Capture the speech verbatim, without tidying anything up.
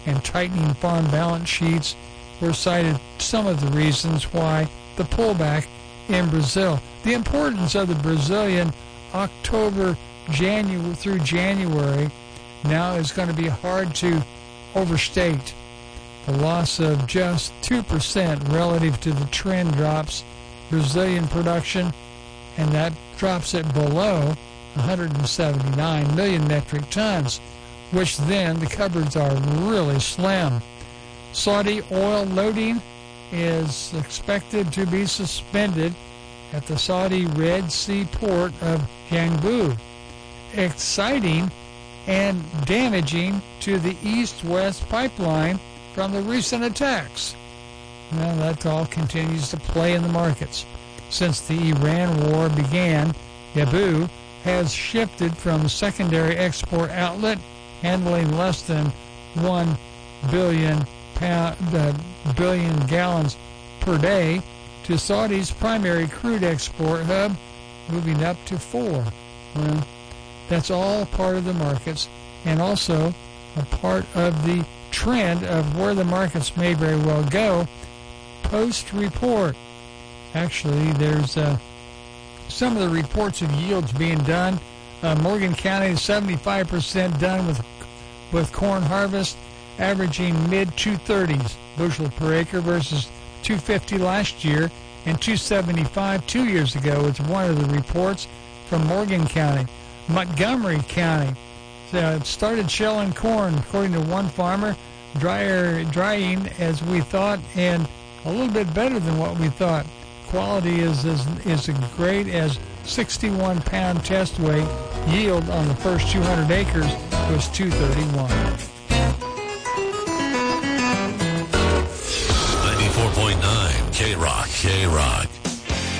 and tightening farm balance sheets were cited some of the reasons why the pullback in Brazil. The importance of the Brazilian October January through January now is going to be hard to overstate. The loss of just two percent relative to the trend drops Brazilian production, and that drops it below one hundred seventy-nine million metric tons, which then the cupboards are really slim. Saudi oil loading is expected to be suspended at the Saudi Red Sea port of Yanbu. Exciting and damaging to the east-west pipeline from the recent attacks. Well, that all continues to play in the markets. Since the Iran war began, Yanbu has shifted from a secondary export outlet handling less than one billion, pound, uh, billion gallons per day to Saudi's primary crude export hub, moving up to four. Well, that's all part of the markets and also a part of the trend of where the markets may very well go post-report. Actually, there's uh, some of the reports of yields being done. Uh, Morgan County is seventy-five percent done with with corn harvest, averaging mid two thirties bushel per acre versus two fifty last year and two seventy-five two years ago. It's one of the reports from Morgan County. Montgomery County uh, started shelling corn, according to one farmer, drier drying as we thought, and a little bit better than what we thought. Quality is is, is as great as sixty-one pound test weight. Yield on the first two hundred acres was two thirty-one. ninety-four point nine K-Rock, K-Rock.